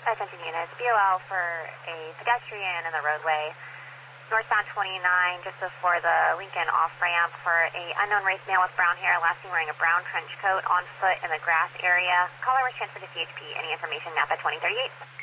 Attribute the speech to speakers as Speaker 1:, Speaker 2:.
Speaker 1: Attention units, BOL for a pedestrian in the roadway, northbound 29, just before the Lincoln off-ramp for a unknown race male with brown hair, last seen wearing a brown trench coat on foot in the grass area. Caller was transferred to CHP. Any information, Napa 2038?